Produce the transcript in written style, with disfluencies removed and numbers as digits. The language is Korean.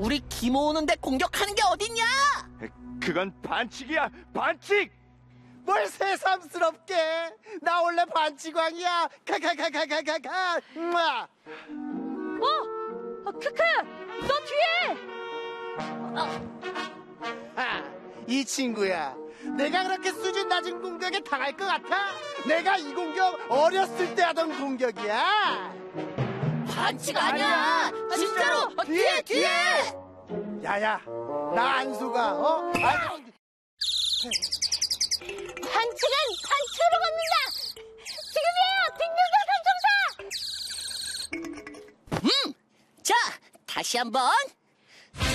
우리 기모 오는데 공격하는 게 어딨냐? 그건 반칙이야, 반칙! 뭘 새삼스럽게. 나 원래 반칙왕이야. 가가가가가가가. 크크! 너 뒤에! 이 친구야, 내가 그렇게 수준 낮은 공격에 당할 것 같아? 내가 이 공격 어렸을 때 하던 공격이야. 반칙 아니야! 진짜로! 뒤에! 야야, 나 안수가 반칙은 반칙으로 걷는다! 지금이에요! 딩동댕 삼총사! 자, 다시 한번